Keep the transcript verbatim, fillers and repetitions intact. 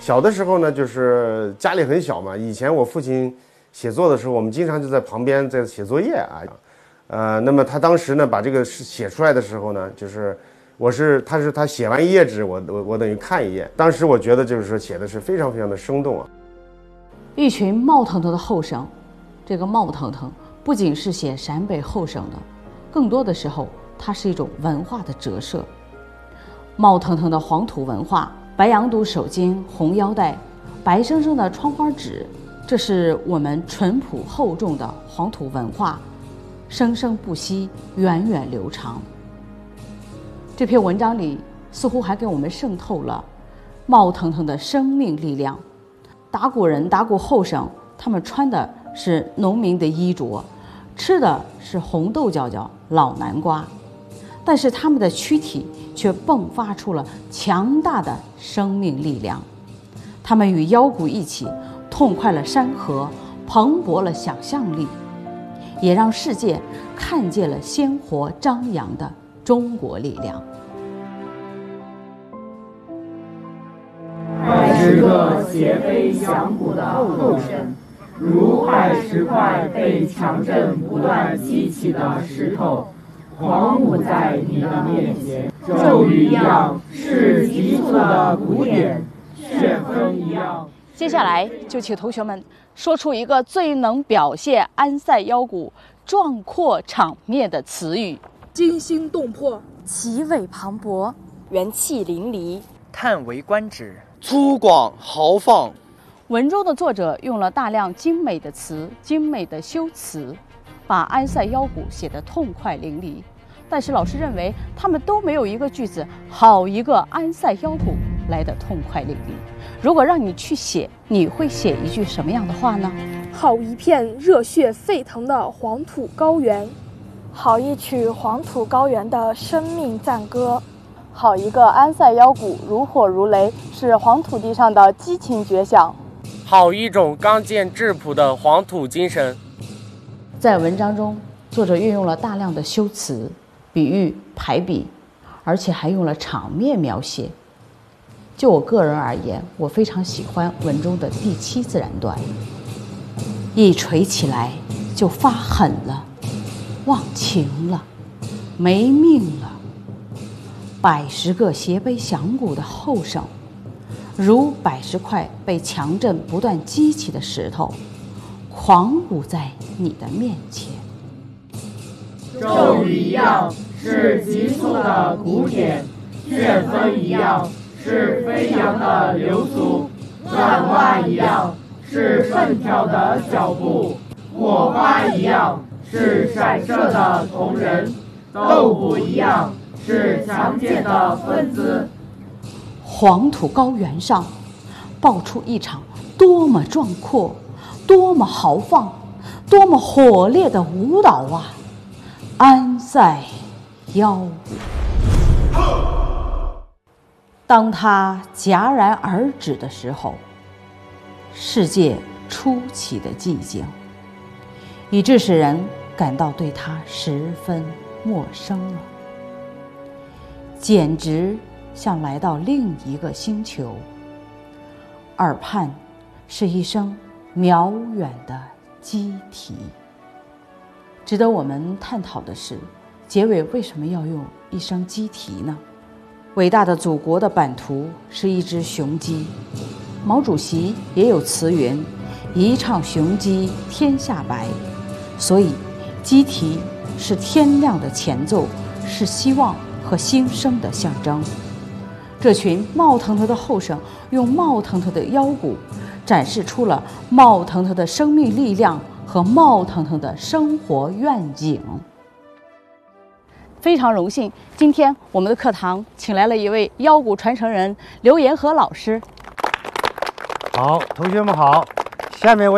小的时候呢，就是家里很小嘛，以前我父亲写作的时候，我们经常就在旁边在写作业啊。呃，那么他当时呢，把这个写出来的时候呢，就是我是他是他写完一页纸，我我我等于看一页。当时我觉得就是说写的是非常非常的生动啊。 一群冒腾腾的后生，这个冒腾腾不仅是写陕北后省的，更多的时候它是一种文化的折射。冒腾腾的黄土文化，白羊肚手巾、红腰带，白生生的窗花纸，这是我们淳朴厚重的黄土文化，生生不息，源远流长。这篇文章里似乎还给我们渗透了冒腾腾的生命力量。打鼓人、打鼓后生，他们穿的是农民的衣着，吃的是红豆角角、老南瓜，但是他们的躯体却迸发出了强大的生命力量。他们与腰鼓一起痛快了山河，蓬勃了想象力，也让世界看见了鲜活张扬的中国力量。 二十个斜飞响鼓的后生，如二十块被强震不断激起的石头，狂舞在你的面前。骤雨一样是急促的鼓点，旋风一样。 接下来就请同学们说出一个最能表现安塞腰鼓壮阔场面的词语： 惊心动魄， 奇伟磅礴，元气淋漓， 叹为观止， 粗犷豪放。 文中的作者用了大量精美的词、精美的修辞，把安塞腰鼓写得痛快淋漓。但是老师认为他们都没有一个句子好一个安塞腰鼓来得痛快淋漓。如果让你去写，你会写一句什么样的话呢？ 好一片热血沸腾的黄土高原， 好一曲黄土高原的生命赞歌， 好一个安塞腰鼓如火如雷，是黄土地上的激情绝响， 好一种刚健质朴的黄土精神。 在文章中，作者运用了大量的修辞、比喻、排比，而且还用了场面描写。就我个人而言，我非常喜欢文中的第七自然段，一锤起来就发狠了，忘情了，没命了。百十个斜背响鼓的后生，如百十块被强震不断激起的石头，狂舞在你的面前。 骤雨一样是急速的鼓点，旋风一样是飞扬的流苏，乱花一样是奋跳的脚步，火花一样是闪射的瞳仁，斗鼓一样是强健的风姿。 黄土高原上爆出一场多么壮阔、多么豪放、多么火烈的舞蹈啊！安塞腰鼓。当它戛然而止的时候，世界出奇的寂静，以致使人感到对它十分陌生了，简直像来到另一个星球。耳畔是一声渺远的鸡啼。值得我们探讨的是，结尾为什么要用一声鸡啼呢？伟大的祖国的版图是一只雄鸡，毛主席也有词云：一唱雄鸡天下白。所以鸡啼是天亮的前奏，是希望和新生的象征。这群冒腾腾的后生用冒腾腾的腰鼓展示出了冒腾腾的生命力量和冒腾腾的生活愿景。非常荣幸，今天我们的课堂请来了一位腰鼓传承人刘延和老师。 好，同学们好，下面我